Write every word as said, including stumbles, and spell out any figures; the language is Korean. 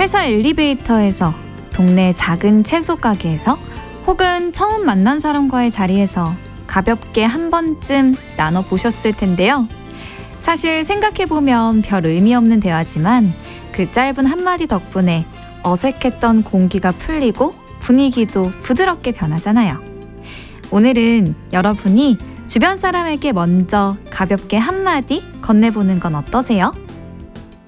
회사 엘리베이터에서, 동네 작은 채소 가게에서, 혹은 처음 만난 사람과의 자리에서 가볍게 한 번쯤 나눠보셨을 텐데요. 사실 생각해보면 별 의미 없는 대화지만 그 짧은 한마디 덕분에 어색했던 공기가 풀리고 분위기도 부드럽게 변하잖아요. 오늘은 여러분이 주변 사람에게 먼저 가볍게 한마디 건네보는 건 어떠세요?